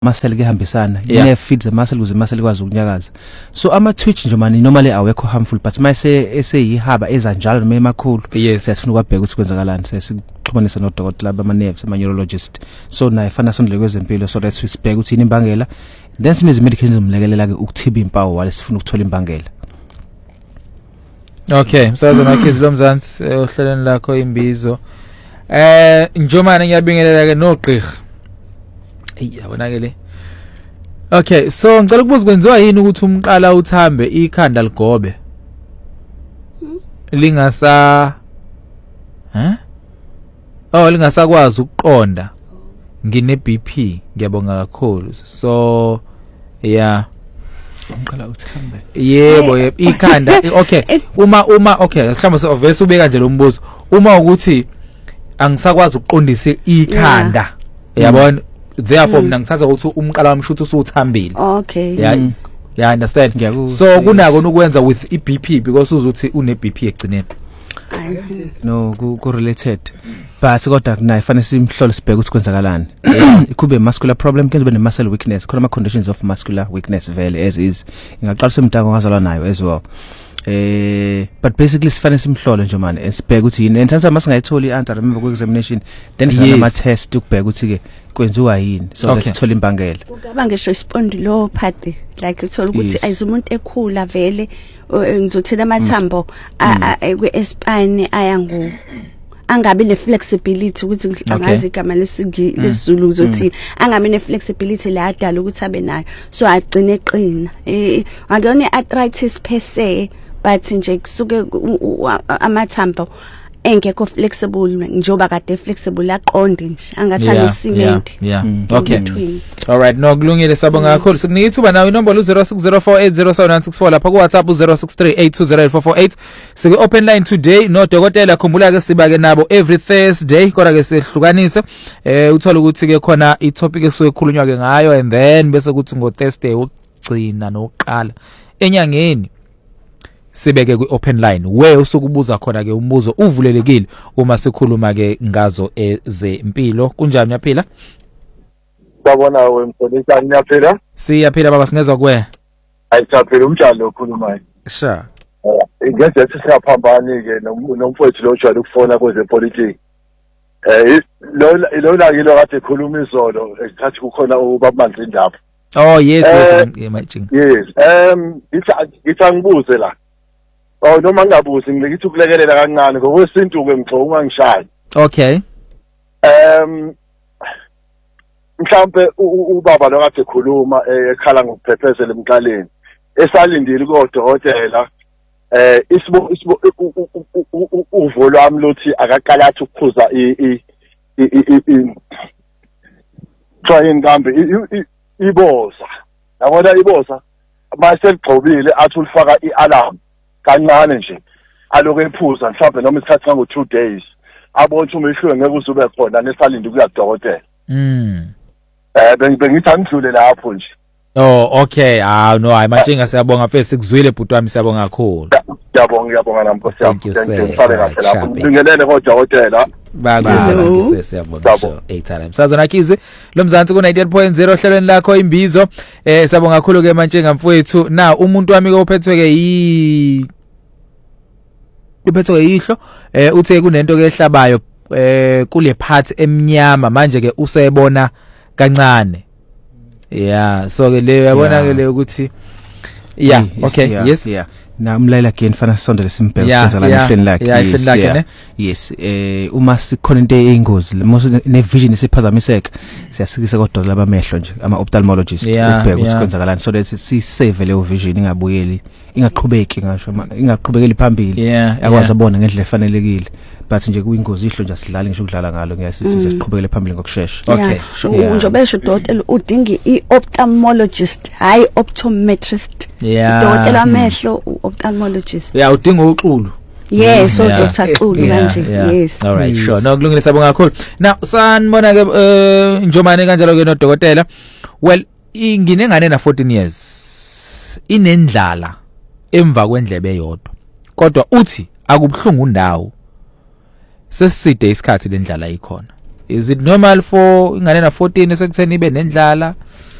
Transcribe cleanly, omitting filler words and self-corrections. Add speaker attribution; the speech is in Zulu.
Speaker 1: muscle kehambisana ne feeds the muscle ukuze muscle ikwazi ukunyakaza. So ama twitch nje manje normally awekho harmful, but mase eseyihaba ezanjalo noma emakhulu siyafuna ukubheka ukuthi kwenzakalani, sesixhumanisa nodokotela bama nerves ama neurologist. So naye fana sondle kwezempilo, so let's sibheke ukuthi yini imbangela, then simizi medication zomlekelela ke ukuthiba impawu wale sifuna ukuthola imbangela.
Speaker 2: Okay, msakazo nakhizi lo Mzansi ohlelweni lakho imbizo. Njomane ngiyabingelela ke nogqirha. Yabona ke le. Okay, so ngicela ukubuza kwenziwa yini ukuthi umqala uthambe ikhanda ligobe? Lingasa lingasakwazi ukuqonda. Ngine BP, ngiyabonga kakhulu. So yeah.
Speaker 1: Umqala uthambe.
Speaker 2: Yebo, ikhanda. Okay, uma okay, mhlawumbe sovese ubeka nje lo mbuzo. Uma ukuthi angisakwazi ukuqondisa ikhanda. Yabona? Therefore mina ngithatha ukuthi umqala wami shuthu usuthambile.
Speaker 3: Okay.
Speaker 2: Yeah, understand. So kunako ukwenza with iBP because uzuthi une BP egcineni.
Speaker 1: No, ku related. But kodwa kunayi fanele simhlole sibheke ukuthi kwenzakalani. Ikube muscular problem, kenze ne muscle weakness, khona ama conditions of muscular weakness vele as is. Ingaqalisa umntaka ngazalwa nayo as well. But basically sifanele simhlole nje manje esibheke ukuthi yini enhlanhla masingayitholi i-answer remember ku examination then sifuna ama test ukubheka ukuthi ke kwenziwa yini, so let's thola imbangela.
Speaker 3: Ukaba ngisho spondylopathy like uthola ukuthi ayizumuntu ekhula vele ngizothela amathambo kwe-spine ayangu angabe ne flexibility ukuthi angazi igama lesizulu uzothi angabe ne flexibility la adala ukuthi abe nayo, so agcine eqina akuyona arthritis per se, but nje kusuke amathambo engekho flexible njoba kade flexible aqonde nje angathanda ucement.
Speaker 2: Okay, all right, no kulungile sabonga kakhulu. Sikunika ithuba nawe inombolo 0604807964 lapha ku WhatsApp 0638208448. Sike open line today no dokotela, khumbula ke siba ke nabo every Thursday kodwa ke sihlukanise uthola ukuthi ke khona I topic esokhulunywa ke ngayo and then bese kuthi ngo Thursday ugcina noqala enyangeni sibeke ku open line we usukubuza khona ke umbuzo uvulelekile uma sikhuluma ke ngazo ezempilo. Kunjani uyaphila?
Speaker 4: Babona wemfundisa ngiyaphila?
Speaker 2: Siyaphila baba, singezwa kuwe.
Speaker 4: Ayisaphila umjalo okhulumayo.
Speaker 2: Sure.
Speaker 4: Ngeze siyaphambana ke nomfowethu lo ojwayele ukufona kwezepolitiki. Lo lakilo kade ekhuluma izolo esikhathi kukhona ubamanzi indaba.
Speaker 2: Oh yes, imagine.
Speaker 4: Yes. Ngithi angibuze la. Noma ngingabuzi ngilekithi ukulekelela kancane ngokwesintu ke ngixoxa ungangishaya.
Speaker 2: Okay.
Speaker 4: Mhlambe ubaba lo kade ekhuluma ekhala ngokuphephezela emqaleni esalindile kodokotela uvo lwami lothi akaqala athi ukuphuza try ngambe iboza. Yabona iboza mase ligxobile athi ulifaka ialarm kancane nje aloku ephuza mhlawumbe noma isikhathi ngo 2 days abona umehluko ngeke uzube khona nesalinde kuya dokotela. Bengithi angidlule lapho nje.
Speaker 2: Oh okay, no hayi manje siyabonga mfethu sikuzwile bhuti wami, siyabonga kakhulu.
Speaker 4: Ngiyabonga nami Nkosi yami. Ngifale kahle lapho. Ngibingelele kodokotela.
Speaker 2: Bakuzwa siyabonga. 8 times. Sazona Khizi lo Mzansi ku 98.0 hlelweni lakho imbizo. Siyabonga kakhulu ke manje ngamfowethu. Na umuntu wami ke uphethwe ke ihlo uthe kunento ke ehlabayo kule part emnyama manje ke usebona kancane. Yeah, so ke le yabona ke le ukuthi okay, yes.
Speaker 1: Na umlayela again fana sondele simphe ukwenza la ehleni lakhe. Yes, uma sikhona into eyingozi ne vision isiphazamiseka siyasikisa kodwa labamehlo nje ama ophthalmologist ukubheka ukuthi kwenzakalani, so that si save le vision ingabuyeli, ingaqhubeki ngisho ingaqhubekeli phambili, yakwazi abona ngendlela efanelekile. But nje kuyingozi ihlo nje asidlali ngisho ukudlala ngalo, ngiyasithi siqhubekele phambili ngokusheshsha.
Speaker 2: Okay,
Speaker 3: njobesho dokotela udinga iophthalmologist hayi optometrist. Dokotela amehlo ophthalmologist.
Speaker 2: Udinga uxulu.
Speaker 3: Yes, so Dr. Xulu kanje. Yes.
Speaker 2: All right, sure. No kulungile sabonga kakhulu. Now sanibona ke njomane kanjalo ke nodokotela. Well, nginengane na 14 years. Inendlala emva kwendlebe eyodwa. Kodwa uthi akubhlungu ndawo. Seside isikhathi lendlala ikhona. is it normal for ingane na 14 esekutheni ibe nendlala